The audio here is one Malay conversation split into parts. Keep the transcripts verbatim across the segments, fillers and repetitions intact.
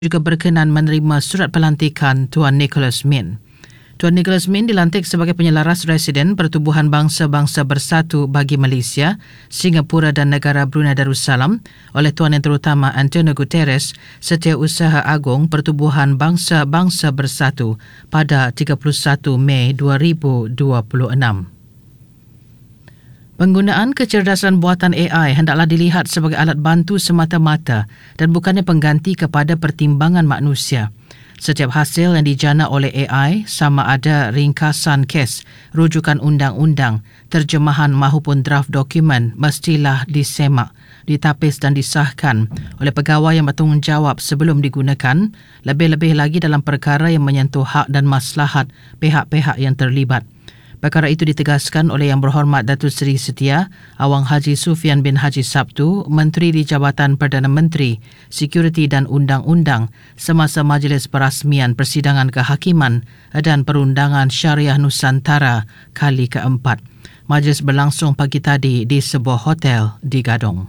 juga berkenan menerima surat pelantikan Tuan Nicholas Min. Tuan Nicholas Min dilantik sebagai penyelaras residen Pertubuhan Bangsa-Bangsa Bersatu bagi Malaysia, Singapura dan negara Brunei Darussalam oleh Tuan Yang Terutama Antonio Guterres, Setiausaha Agung Pertubuhan Bangsa-Bangsa Bersatu pada tiga puluh satu Mei dua ribu dua puluh enam. Penggunaan kecerdasan buatan A I hendaklah dilihat sebagai alat bantu semata-mata dan bukannya pengganti kepada pertimbangan manusia. Setiap hasil yang dijana oleh A I, sama ada ringkasan kes, rujukan undang-undang, terjemahan mahupun draft dokumen, mestilah disemak, ditapis dan disahkan oleh pegawai yang bertanggungjawab sebelum digunakan, lebih-lebih lagi dalam perkara yang menyentuh hak dan maslahat pihak-pihak yang terlibat. Perkara itu ditegaskan oleh Yang Berhormat Datuk Seri Setia Awang Haji Sufian bin Haji Sabtu, Menteri di Jabatan Perdana Menteri, Sekuriti dan Undang-Undang semasa Majlis Perasmian Persidangan Kehakiman dan Perundangan Syariah Nusantara kali keempat. Majlis berlangsung pagi tadi di sebuah hotel di Gadong.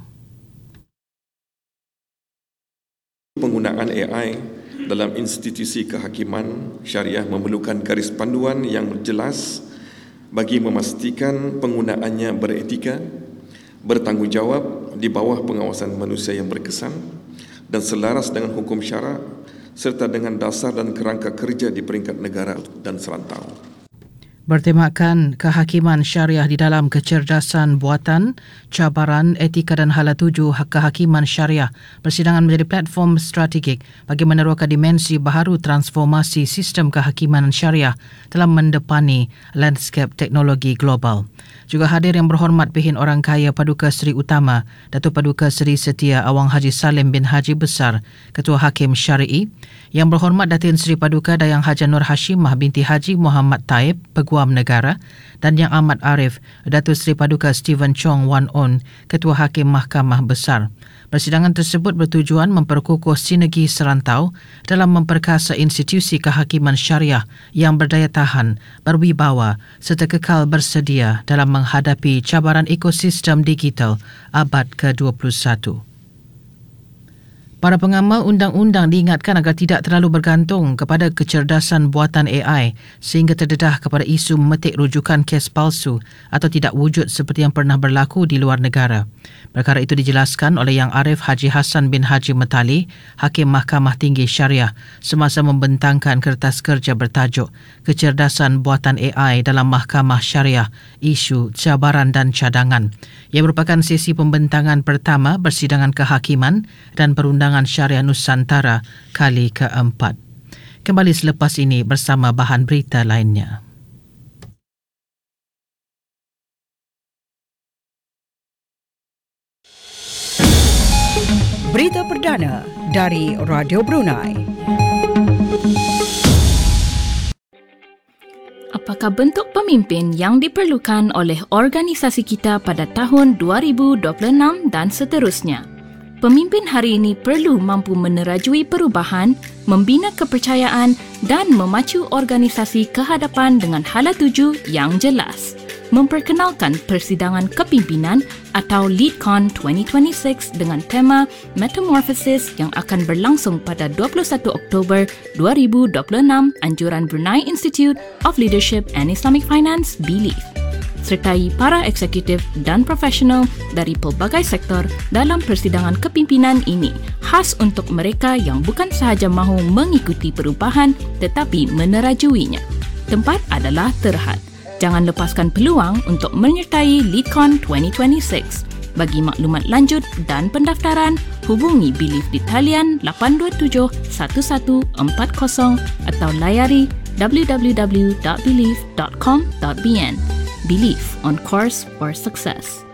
Penggunaan A I dalam institusi kehakiman syariah memerlukan garis panduan yang jelas bagi memastikan penggunaannya beretika, bertanggungjawab di bawah pengawasan manusia yang berkesan dan selaras dengan hukum syarak serta dengan dasar dan kerangka kerja di peringkat negara dan serantau. Bertemakan kehakiman syariah di dalam kecerdasan buatan, cabaran, etika dan hala tuju kehakiman syariah, persidangan menjadi platform strategik bagi meneroka dimensi baharu transformasi sistem kehakiman syariah dalam mendepani landscape teknologi global. Juga hadir Yang Berhormat Pihin Orang Kaya Paduka Seri Utama Datuk Paduka Seri Setia Awang Haji Salim bin Haji Besar, Ketua Hakim Syari'i, Yang Berhormat Datin Seri Paduka Dayang Haja Nur Hashimah binti Haji Muhammad Taib, Peguam Negara, dan Yang Amat Arif Datuk Seri Paduka Stephen Chong Wan On, Ketua Hakim Mahkamah Besar. Persidangan tersebut bertujuan memperkukuh sinergi serantau dalam memperkasa institusi kehakiman syariah yang berdaya tahan, berwibawa serta kekal bersedia dalam menghadapi cabaran ekosistem digital abad ke dua puluh satu. Para pengamal undang-undang diingatkan agar tidak terlalu bergantung kepada kecerdasan buatan A I sehingga terdedah kepada isu memetik rujukan kes palsu atau tidak wujud seperti yang pernah berlaku di luar negara. Perkara itu dijelaskan oleh Yang Arif Haji Hassan bin Haji Metali, Hakim Mahkamah Tinggi Syariah, semasa membentangkan kertas kerja bertajuk Kecerdasan Buatan A I dalam Mahkamah Syariah, Isu, Cabaran dan Cadangan, yang merupakan sesi pembentangan pertama Persidangan Kehakiman dan Perundangan Syariah Nusantara kali keempat. Kembali selepas ini bersama bahan berita lainnya. Berita perdana dari Radio Brunei. Apakah bentuk pemimpin yang diperlukan oleh organisasi kita pada tahun dua ribu dua puluh enam dan seterusnya? Pemimpin hari ini perlu mampu menerajui perubahan, membina kepercayaan dan memacu organisasi ke hadapan dengan hala tuju yang jelas. Memperkenalkan persidangan kepimpinan atau LeadCon dua ribu dua puluh enam dengan tema Metamorphosis yang akan berlangsung pada dua puluh satu Oktober dua ribu dua puluh enam, anjuran Brunei Institute of Leadership and Islamic Finance B L I F, sertai para eksekutif dan profesional dari pelbagai sektor dalam persidangan kepimpinan ini, khas untuk mereka yang bukan sahaja mahu mengikuti perubahan tetapi menerajuinya. Tempat adalah Terhad. Jangan lepaskan peluang untuk menyertai LeadCon dua ribu dua puluh enam. Bagi maklumat lanjut dan pendaftaran, hubungi B L I F di talian lapan dua tujuh satu satu empat kosong atau layari w w w dot belief dot com dot b n. Belief on course for success.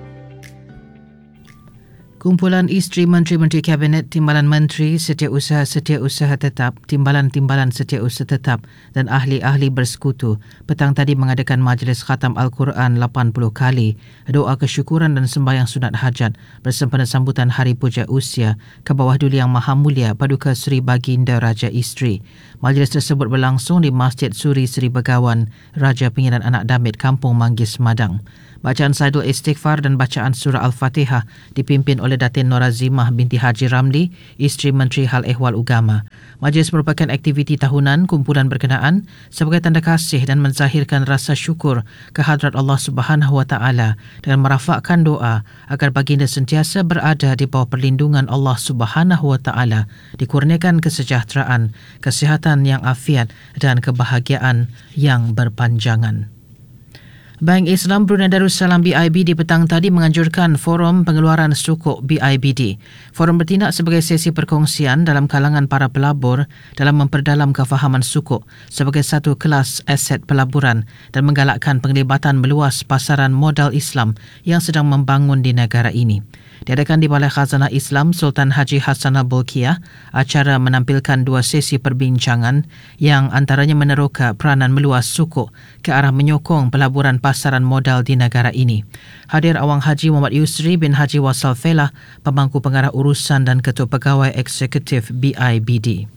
Kumpulan Isteri Menteri-Menteri Kabinet, Timbalan Menteri, Setiausaha Setiausaha Tetap, Timbalan-Timbalan Setiausaha Tetap dan ahli-ahli bersekutu petang tadi mengadakan majlis khatam Al-Quran lapan puluh kali, doa kesyukuran dan sembahyang sunat hajat bersempena sambutan Hari Puja Usia ke bawah Duli Yang Maha Mulia Paduka Seri Baginda Raja Isteri. Majlis tersebut berlangsung di Masjid Suri Seri Begawan, Raja Pengiran Anak Damit, Kampung Manggis, Madang. Bacaan Saidul Istighfar dan bacaan surah Al-Fatihah dipimpin oleh Datin Norazimah binti Haji Ramli, isteri Menteri Hal Ehwal Ugama. Majlis merupakan aktiviti tahunan kumpulan berkenaan sebagai tanda kasih dan menzahirkan rasa syukur kehadrat Allah Subhanahu Wa Taala dan merafakkan doa agar baginda sentiasa berada di bawah perlindungan Allah Subhanahu Wa Taala, dikurniakan kesejahteraan, kesihatan yang afiat dan kebahagiaan yang berpanjangan. Bank Islam Brunei Darussalam B I B D petang tadi menganjurkan forum pengeluaran sukuk B I B D. Forum bertindak sebagai sesi perkongsian dalam kalangan para pelabur dalam memperdalam kefahaman sukuk sebagai satu kelas aset pelaburan dan menggalakkan penglibatan meluas pasaran modal Islam yang sedang membangun di negara ini. Diadakan di Balai Khazanah Islam Sultan Haji Hassanal Bolkiah, acara menampilkan dua sesi perbincangan yang antaranya meneroka peranan meluas sukuk ke arah menyokong pelaburan pasaran modal di negara ini. Hadir Awang Haji Muhammad Yusri bin Haji Wasal Felah, Pemangku Pengarah Urusan dan Ketua Pegawai Eksekutif B I B D.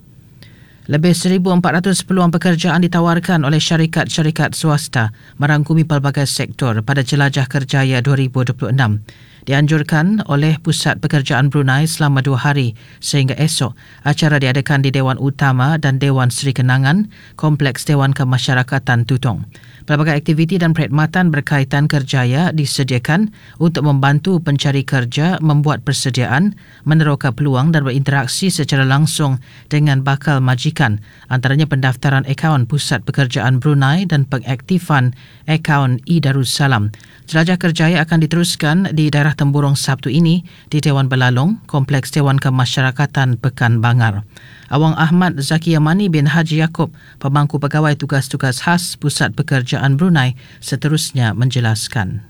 Lebih seribu empat ratus peluang pekerjaan ditawarkan oleh syarikat-syarikat swasta merangkumi pelbagai sektor pada Jelajah Kerjaya dua ribu dua puluh enam. Dianjurkan oleh Pusat Pekerjaan Brunei selama dua hari sehingga esok. Acara diadakan di Dewan Utama dan Dewan Seri Kenangan, Kompleks Dewan Kemasyarakatan Tutong. Pelbagai aktiviti dan perkhidmatan berkaitan kerjaya disediakan untuk membantu pencari kerja membuat persediaan, meneroka peluang dan berinteraksi secara langsung dengan bakal majikan, antaranya pendaftaran akaun Pusat Pekerjaan Brunei dan pengaktifan akaun e-Darussalam. Jelajah kerjaya akan diteruskan di daerah Temburong Sabtu ini di Dewan Belalong, Kompleks Dewan Kemasyarakatan Pekan Bangar. Awang Ahmad Zaki Yamani bin Haji Yaakob, Pemangku Pegawai Tugas-Tugas Khas Pusat Pekerjaan Brunei, seterusnya menjelaskan.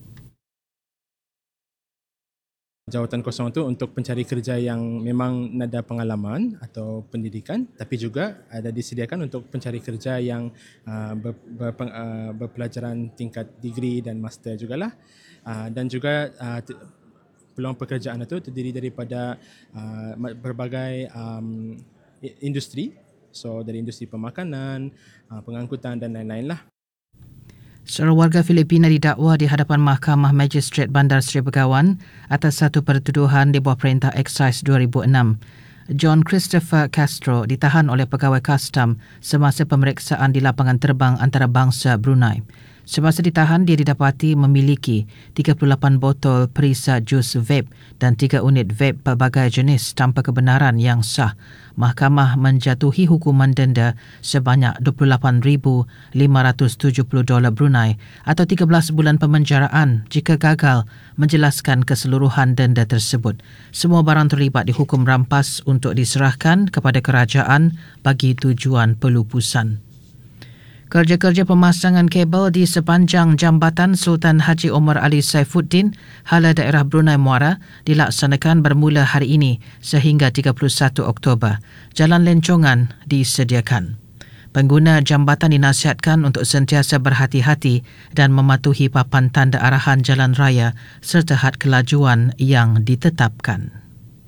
Jawatan kosong itu untuk pencari kerja yang memang nada pengalaman atau pendidikan, tapi juga ada disediakan untuk pencari kerja yang uh, ber, ber, uh, berpelajaran tingkat degree dan master jugalah. Uh, dan juga uh, peluang pekerjaan itu terdiri daripada uh, berbagai um, industri, so dari industri pemakanan, uh, pengangkutan dan lain-lain lah. Seorang warga Filipina didakwa di hadapan Mahkamah Magistrate Bandar Seri Begawan atas satu pertuduhan di bawah Perintah Excise dua ribu enam. John Christopher Castro ditahan oleh pegawai kastam semasa pemeriksaan di lapangan terbang antarabangsa Brunei. Semasa ditahan, dia didapati memiliki tiga puluh lapan botol perisa jus vape dan tiga unit vape pelbagai jenis tanpa kebenaran yang sah. Mahkamah menjatuhi hukuman denda sebanyak dua puluh lapan ribu lima ratus tujuh puluh dolar Brunei atau tiga belas bulan pemenjaraan jika gagal menjelaskan keseluruhan denda tersebut. Semua barang terlibat dihukum rampas untuk diserahkan kepada kerajaan bagi tujuan pelupusan. Kerja-kerja pemasangan kabel di sepanjang Jambatan Sultan Haji Omar Ali Saifuddin, Hala Daerah Brunei Muara, dilaksanakan bermula hari ini sehingga tiga puluh satu Oktober. Jalan lencongan disediakan. Pengguna jambatan dinasihatkan untuk sentiasa berhati-hati dan mematuhi papan tanda arahan jalan raya serta had kelajuan yang ditetapkan.